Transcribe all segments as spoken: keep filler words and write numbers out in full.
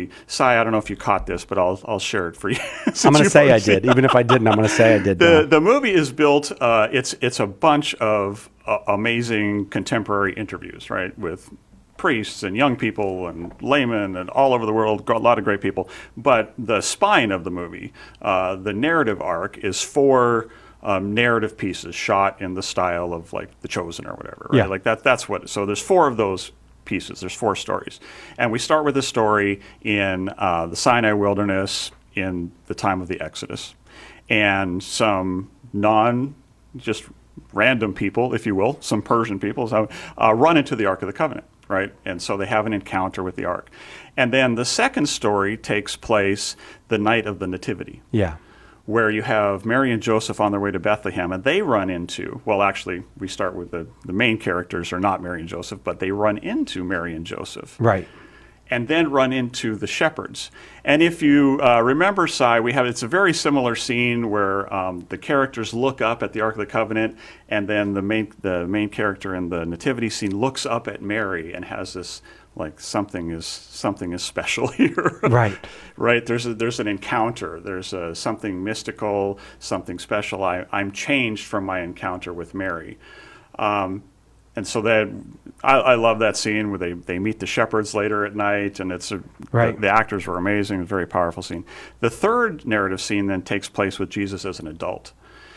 movie. Si, I don't know if you caught this, but I'll I'll share it for you. I'm going to say I did. Even if I didn't, I'm going to say I did. The now. the movie is built. Uh, it's it's a bunch of uh, amazing contemporary interviews, right, with priests and young people and laymen and all over the world, a lot of great people. But the spine of the movie, uh, the narrative arc, is four um, narrative pieces shot in the style of like The Chosen or whatever, right? Yeah. Like that. That's what. So there's four of those pieces. There's four stories, and we start with a story in uh, the Sinai wilderness in the time of the Exodus, and some non just random people, if you will, some Persian people, so, uh, run into the Ark of the Covenant. Right, and so they have an encounter with the ark, and then the second story takes place the night of the Nativity. Yeah, where you have Mary and Joseph on their way to Bethlehem, and they run into. Well, actually, we start with the the main characters are not Mary and Joseph, but they run into Mary and Joseph. Right. And then run into the shepherds. And if you uh, remember, Si, we have it's a very similar scene where um, the characters look up at the Ark of the Covenant, and then the main the main character in the nativity scene looks up at Mary and has this like something is something is special here. Right. Right. There's a, there's an encounter. There's a, something mystical, something special. I, I'm changed from my encounter with Mary. Um, And so that I, I love that scene where they, they meet the shepherds later at night, and it's a, right. the, the actors were amazing. It was a very powerful scene. The third narrative scene then takes place with Jesus as an adult.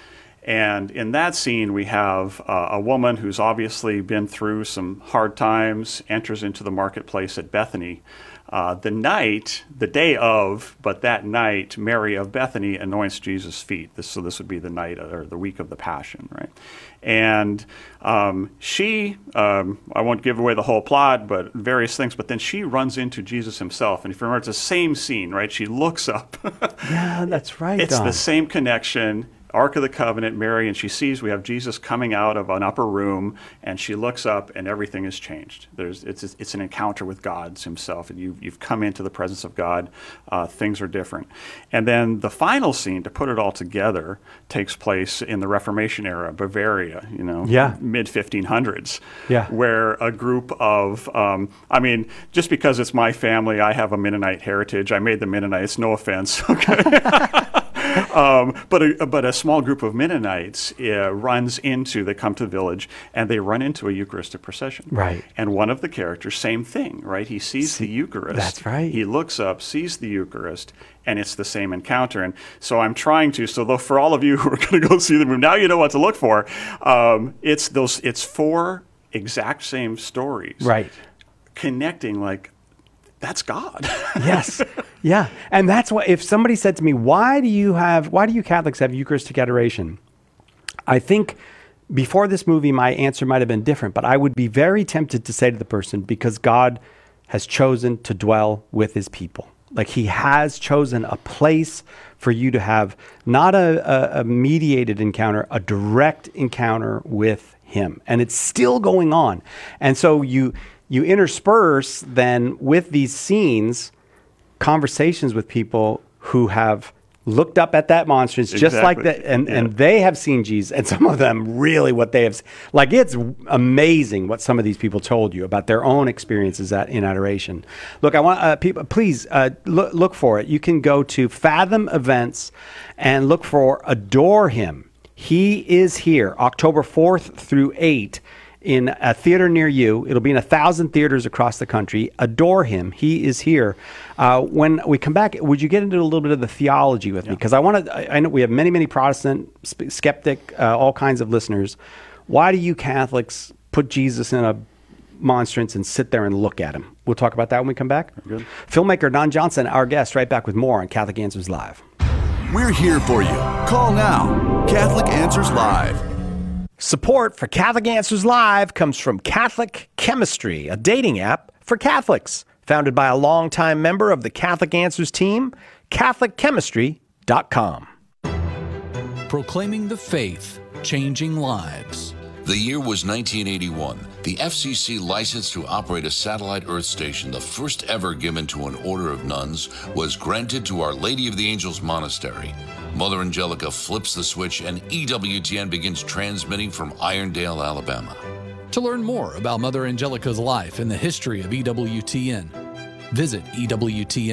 And in that scene, we have uh, a woman who's obviously been through some hard times, enters into the marketplace at Bethany. Uh, the night, the day of, but that night, Mary of Bethany anoints Jesus' feet. This, so this would be the night or the week of the Passion, right? And um, she, um, I won't give away the whole plot, but various things, but then she runs into Jesus himself. And if you remember, it's the same scene, right? She looks up. Yeah, that's right. It's Don. the same connection. Ark of the Covenant, Mary, and she sees we have Jesus coming out of an upper room, and she looks up, and everything has changed. There's, it's, it's an encounter with God himself, and you, you've come into the presence of God. Uh, things are different. And then the final scene, to put it all together, takes place in the Reformation era, Bavaria, you know, yeah. mid fifteen hundreds, yeah. where a group of, um, I mean, just because it's my family, I have a Mennonite heritage. I made the Mennonites, no offense, okay? Um, but a, but a small group of Mennonites uh, runs into, they come to the village, and they run into a Eucharistic procession. Right. And one of the characters, same thing, right? He sees See, the Eucharist. That's right. He looks up, sees the Eucharist, and it's the same encounter. And so I'm trying to, so though for all of you who are going to go see the movie, now you know what to look for. Um, it's those, it's four exact same stories. Right. Connecting like, that's God. Yes. Yeah. And that's why, if somebody said to me, why do you have, why do you Catholics have Eucharistic adoration? I think before this movie, my answer might have been different, but I would be very tempted to say to the person, because God has chosen to dwell with his people. Like he has chosen a place for you to have not a, a, a mediated encounter, a direct encounter with him. And it's still going on. And so you, You intersperse then with these scenes conversations with people who have looked up at that monstrance exactly. just like that, and, yeah. and they have seen Jesus, and some of them really what they have, like it's amazing what some of these people told you about their own experiences at, in adoration. Look, I want uh, people, please uh, look, look for it. You can go to Fathom Events and look for Adore Him. He is here October fourth through eighth. In a theater near you. It'll be in a thousand theaters across the country. Adore him. He is here. Uh, when we come back, would you get into a little bit of the theology with yeah. me? Because I want to, I know we have many, many Protestant, skeptic, uh, all kinds of listeners. Why do you Catholics put Jesus in a monstrance and sit there and look at him? We'll talk about that when we come back. Good. Filmmaker Don Johnson, our guest, right back with more on Catholic Answers Live. We're here for you. Call now. Catholic Answers Live. Support for Catholic Answers Live comes from Catholic Chemistry, a dating app for Catholics. Founded by a longtime member of the Catholic Answers team, Catholic Chemistry dot com. Proclaiming the faith, changing lives. The year was nineteen eighty-one. The F C C license to operate a satellite Earth station, the first ever given to an order of nuns, was granted to Our Lady of the Angels Monastery. Mother Angelica flips the switch and E W T N begins transmitting from Irondale, Alabama. To learn more about Mother Angelica's life and the history of E W T N, visit E W T N.